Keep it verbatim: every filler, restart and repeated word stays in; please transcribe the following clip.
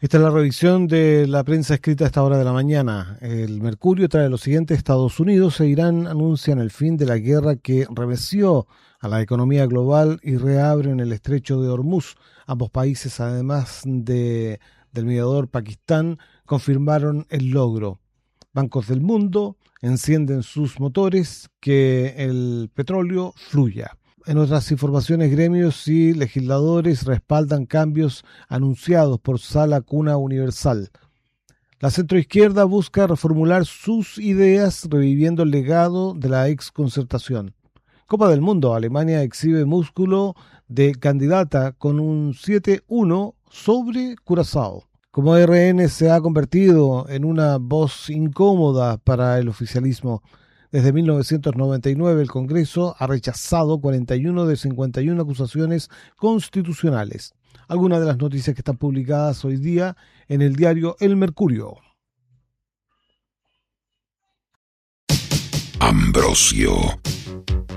Esta es la revisión de la prensa escrita a esta hora de la mañana. El Mercurio trae lo siguiente: Estados Unidos e Irán anuncian el fin de la guerra que remeció a la economía global y reabren el estrecho de Hormuz. Ambos países, además de, del mediador Pakistán, confirmaron el logro. Bancos del mundo encienden sus motores, que el petróleo fluya. En otras informaciones, gremios y legisladores respaldan cambios anunciados por Sala Cuna Universal. La centroizquierda busca reformular sus ideas reviviendo el legado de la exconcertación. Copa del Mundo, Alemania exhibe músculo de candidata con un siete uno sobre Curazao. Como R N se ha convertido en una voz incómoda para el oficialismo. Desde mil novecientos noventa y nueve el Congreso ha rechazado cuarenta y una de cincuenta y una acusaciones constitucionales. Algunas de las noticias que están publicadas hoy día en el diario El Mercurio. Ambrosio